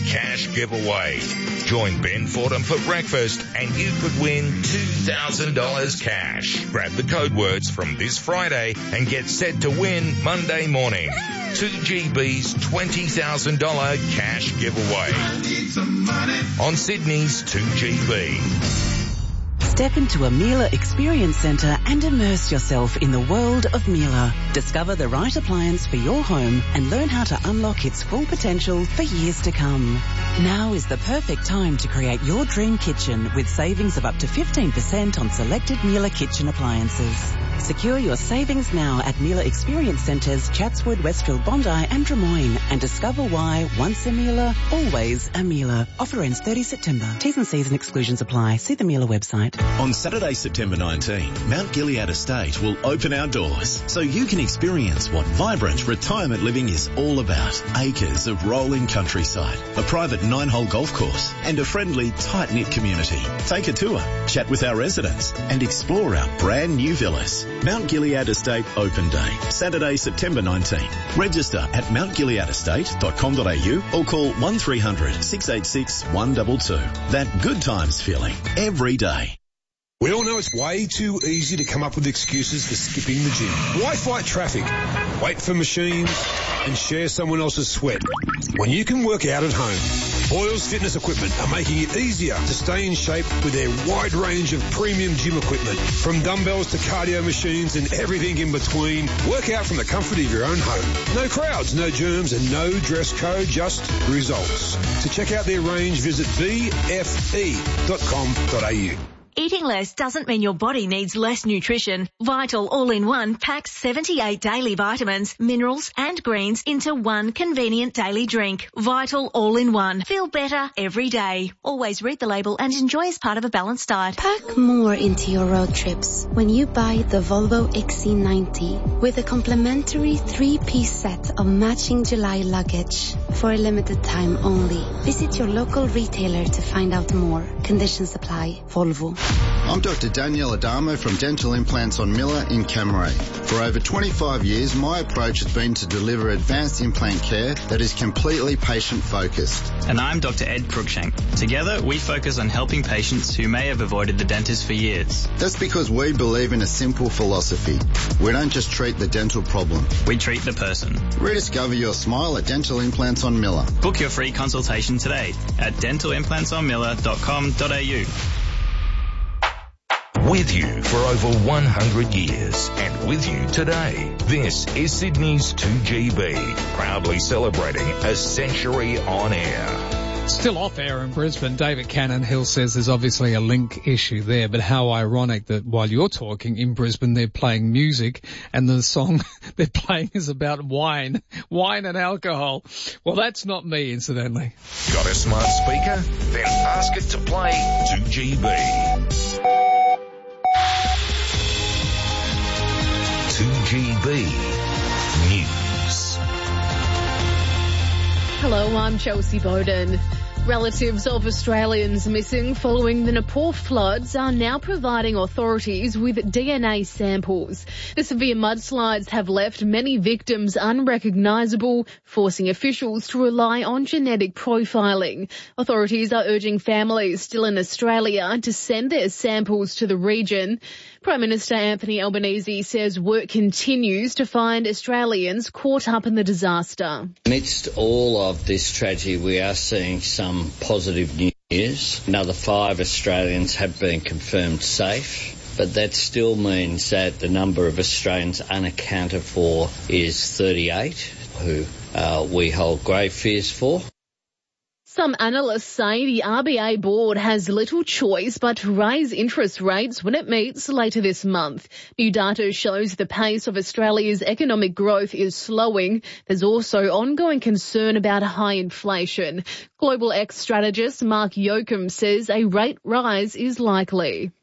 cash giveaway. Join Ben Fordham for breakfast and you could win $2,000 cash. Grab the code words from this Friday and get set to win Monday morning. 2GB's $20,000 cash giveaway on Sydney's 2GB. Step into a Miele Experience Centre and immerse yourself in the world of Miele. Discover the right appliance for your home and learn how to unlock its full potential for years to come. Now is the perfect time to create your dream kitchen with savings of up to 15% on selected Miele kitchen appliances. Secure your savings now at Miele Experience Centres, Chatswood, Westfield, Bondi and Drummoyne, and discover why once a Miele, always a Miele. Offer ends 30 September. T's and C's and exclusions apply. See the Miele website. On Saturday, September 19, Mount Gilead Estate will open our doors so you can experience what vibrant retirement living is all about. Acres of rolling countryside, a private 9-hole golf course and a friendly, tight-knit community. Take a tour, chat with our residents and explore our brand new villas. Mount Gilead Estate Open Day, Saturday, September 19. Register at mountgileadestate.com.au or call 1300 686 122. That good times feeling every day. We all know it's way too easy to come up with excuses for skipping the gym. Why fight traffic, wait for machines, and share someone else's sweat when you can work out at home? Boyle's Fitness Equipment are making it easier to stay in shape with their wide range of premium gym equipment. From dumbbells to cardio machines and everything in between, work out from the comfort of your own home. No crowds, no germs, and no dress code, just results. To check out their range, visit bfe.com.au. Eating less doesn't mean your body needs less nutrition. Vital All-in-One packs 78 daily vitamins, minerals and greens into one convenient daily drink. Vital All-in-One. Feel better every day. Always read the label and enjoy as part of a balanced diet. Pack more into your road trips when you buy the Volvo XC90 with a complimentary 3-piece set of matching July luggage for a limited time only. Visit your local retailer to find out more. Conditions apply. Volvo. I'm Dr. Danielle Adamo from Dental Implants on Miller in Camaray. For over 25 years, my approach has been to deliver advanced implant care that is completely patient-focused. And I'm Dr. Ed Cruikshank. Together, we focus on helping patients who may have avoided the dentist for years. That's because we believe in a simple philosophy. We don't just treat the dental problem. We treat the person. Rediscover your smile at Dental Implants on Miller. Book your free consultation today at dentalimplantsonmiller.com.au. With you for over 100 years and with you today. This is Sydney's 2GB, proudly celebrating a century on air. Still off air in Brisbane, David Cannonhill says there's obviously a link issue there, but how ironic that while you're talking in Brisbane, they're playing music and the song they're playing is about wine and alcohol. Well, that's not me, incidentally. Got a smart speaker? Then ask it to play 2GB. 2GB News. Hello, I'm Chelsea Bowden. Relatives of Australians missing following the Nepal floods are now providing authorities with DNA samples. The severe mudslides have left many victims unrecognisable, forcing officials to rely on genetic profiling. Authorities are urging families still in Australia to send their samples to the region. Prime Minister Anthony Albanese says work continues to find Australians caught up in the disaster. Amidst all of this tragedy, we are seeing some positive news. Another 5 Australians have been confirmed safe, but that still means that the number of Australians unaccounted for is 38, who we hold grave fears for. Some analysts say the RBA board has little choice but to raise interest rates when it meets later this month. New data shows the pace of Australia's economic growth is slowing. There's also ongoing concern about high inflation. Global X strategist Mark Yoakum says a rate rise is likely.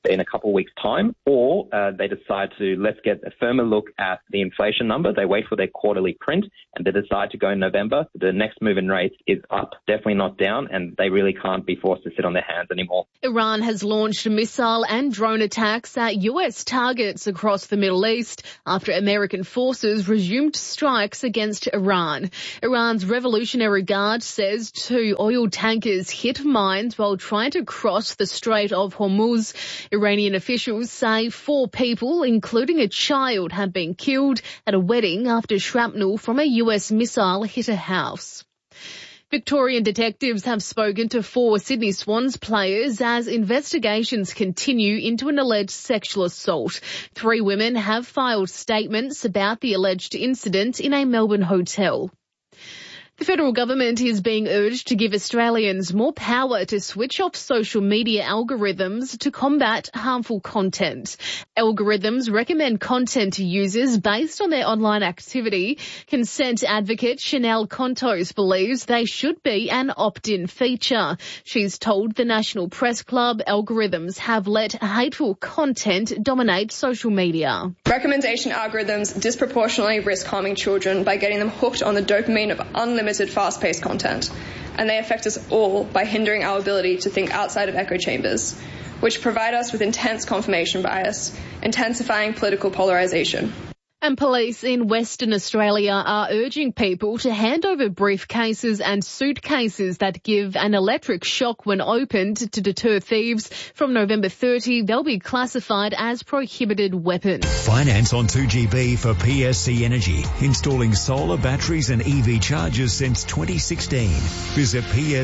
in a couple of weeks' time, or they decide to let's get a firmer look at the inflation number. They wait for their quarterly print and they decide to go in November. The next move in rates is up, definitely not down, and they really can't be forced to sit on their hands anymore. Iran has launched missile and drone attacks at US targets across the Middle East after American forces resumed strikes against Iran. Iran's Revolutionary Guard says 2 oil tankers hit mines while trying to cross the Strait of Hormuz. Iranian officials say 4 people, including a child, have been killed at a wedding after shrapnel from a US missile hit a house. Victorian detectives have spoken to 4 Sydney Swans players as investigations continue into an alleged sexual assault. 3 women have filed statements about the alleged incident in a Melbourne hotel. The federal government is being urged to give Australians more power to switch off social media algorithms to combat harmful content. Algorithms recommend content to users based on their online activity. Consent advocate Chanel Contos believes they should be an opt-in feature. She's told the National Press Club algorithms have let hateful content dominate social media. Recommendation algorithms disproportionately risk harming children by getting them hooked on the dopamine of unlimited fast-paced content, and they affect us all by hindering our ability to think outside of echo chambers, which provide us with intense confirmation bias, intensifying political polarisation. And police in Western Australia are urging people to hand over briefcases and suitcases that give an electric shock when opened to deter thieves. From November 30, they'll be classified as prohibited weapons. Finance on 2GB for PSC Energy, installing solar batteries and EV chargers since 2016. Visit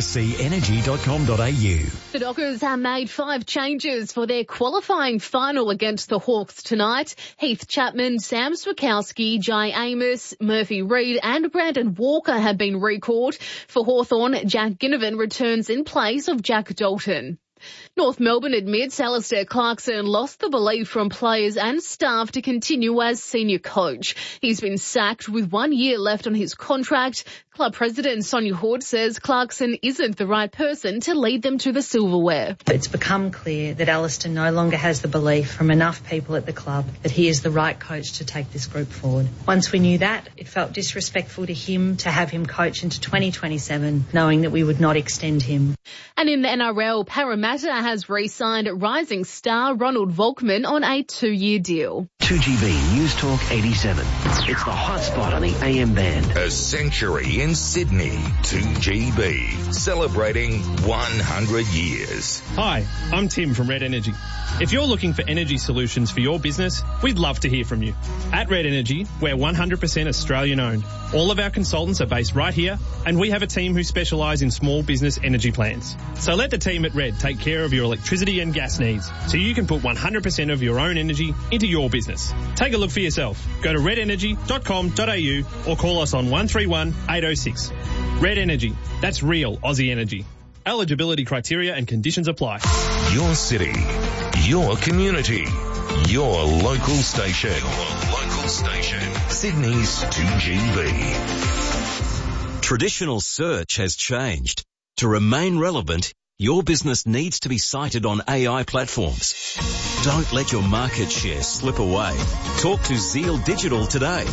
pscenergy.com.au. The Dockers have made 5 changes for their qualifying final against the Hawks tonight. Heath Chapman, Sam Swakowski, Jai Amos, Murphy Reid and Brandon Walker have been recalled. For Hawthorn, Jack Ginnivan returns in place of Jack Dalton. North Melbourne admits Alistair Clarkson lost the belief from players and staff to continue as senior coach. He's been sacked with 1 year left on his contract. Club president Sonia Hood says Clarkson isn't the right person to lead them to the silverware. It's become clear that Alistair no longer has the belief from enough people at the club that he is the right coach to take this group forward. Once we knew that, it felt disrespectful to him to have him coach into 2027, knowing that we would not extend him. And in the NRL, Parramatta has re-signed rising star Ronald Volkman on a 2-year deal. 2GB News Talk 87. It's the hot spot on the AM band. A century in Sydney. 2GB. Celebrating 100 years. Hi, I'm Tim from Red Energy. If you're looking for energy solutions for your business, we'd love to hear from you. At Red Energy, we're 100% Australian owned. All of our consultants are based right here, and we have a team who specialise in small business energy plans. So let the team at Red take care of your electricity and gas needs, so you can put 100% of your own energy into your business. Take a look for yourself. Go to redenergy.com.au or call us on 131 806. Red Energy. That's real Aussie energy. Eligibility criteria and conditions apply. Your city, your community, your local station. Your local station. Sydney's 2GB. Traditional search has changed. To remain relevant, your business needs to be cited on AI platforms. Don't let your market share slip away. Talk to Zeal Digital today.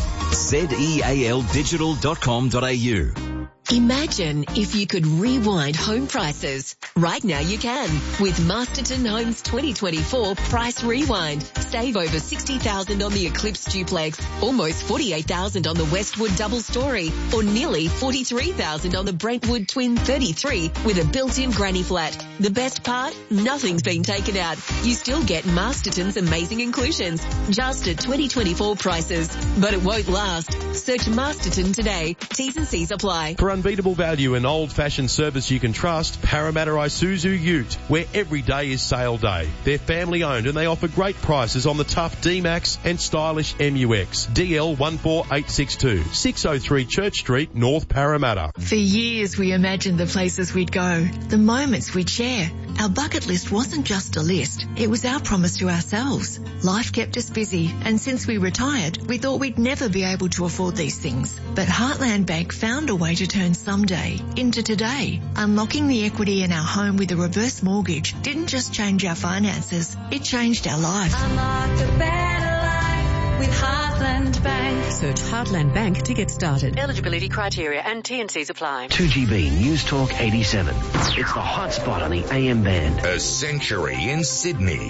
zealdigital.com.au. Imagine if you could rewind home prices. Right now you can with Masterton Homes 2024 Price Rewind. Save over $60,000 on the Eclipse Duplex, almost $48,000 on the Westwood Double Story, or nearly $43,000 on the Brentwood Twin 33 with a built-in granny flat. The best part? Nothing's been taken out. You still get Masterton's amazing inclusions, just at 2024 prices. But it won't last. Search Masterton today. T's and C's apply. For unbeatable value and old-fashioned service you can trust, Parramatta Isuzu Ute, where every day is sale day. They're family-owned and they offer great prices on the tough D-Max and stylish MUX. DL 14862, 603 Church Street, North Parramatta. For years we imagined the places we'd go, the moments we'd share, Our bucket list wasn't just a list, it was our promise to ourselves. Life kept us busy, and since we retired, we thought we'd never be able to afford these things. But Heartland Bank found a way to turn someday into today. Unlocking the equity in our home with a reverse mortgage didn't just change our finances, it changed our life. Unlock a better life with Heartland Bank. Search Heartland Bank to get started. Eligibility criteria and T&Cs apply. 2GB News Talk 87. It's the hot spot on the AM band. A century in Sydney.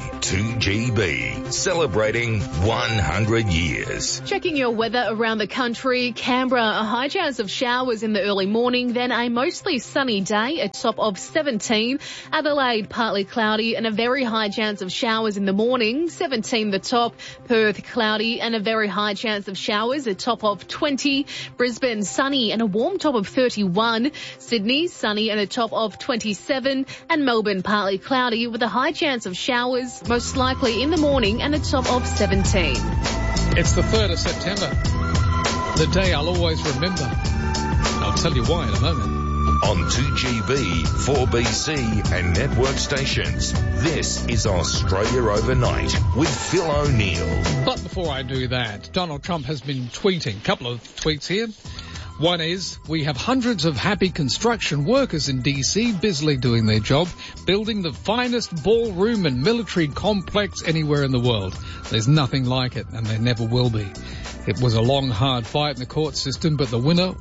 2GB. Celebrating 100 years. Checking your weather around the country. Canberra, a high chance of showers in the early morning, then a mostly sunny day, a top of 17. Adelaide, partly cloudy and a very high chance of showers in the morning, 17 the top. Perth, cloudy and a very high chance of showers, a top of 20. Brisbane, sunny and a warm top of 31. Sydney, sunny and a top of 27. And Melbourne, partly cloudy with a high chance of showers, most likely in the morning and a top of 17. It's the 3rd of September, the day I'll always remember. I'll tell you why in a moment. On 2GB, 4BC and network stations, this is Australia Overnight with Phil O'Neill. But before I do that, Donald Trump has been tweeting. A couple of tweets here. One is, we have hundreds of happy construction workers in DC busily doing their job, building the finest ballroom and military complex anywhere in the world. There's nothing like it, and there never will be. It was a long, hard fight in the court system, but the winner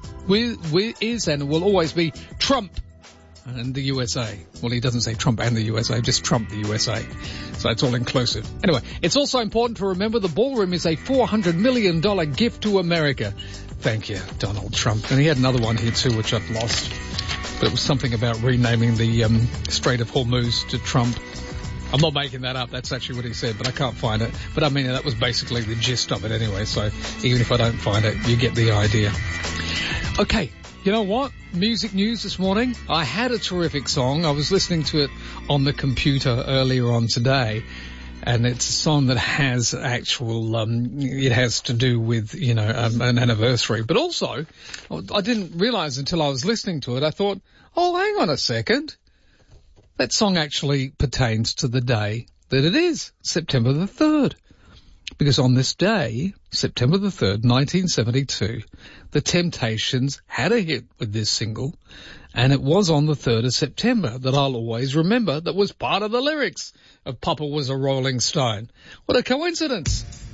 is and will always be Trump and the USA. Well, he doesn't say Trump and the USA, just Trump the USA. So it's all inclusive. Anyway, it's also important to remember the ballroom is a $400 million gift to America. Thank you, Donald Trump. And he had another one here too, which I've lost. But it was something about renaming the Strait of Hormuz to Trump. I'm not making that up. That's actually what he said, but I can't find it. But I mean, that was basically the gist of it anyway. So even if I don't find it, you get the idea. Okay. You know what? Music news this morning. I had a terrific song. I was listening to it on the computer earlier on today. And it's a song that has actual, it has to do with, an anniversary. But also, I didn't realize until I was listening to it, I thought, oh, hang on a second. That song actually pertains to the day that it is, September the 3rd. Because on this day, September the 3rd, 1972, the Temptations had a hit with this single, and it was on the 3rd of September that I'll always remember that was part of the lyrics of Papa Was a Rolling Stone. What a coincidence.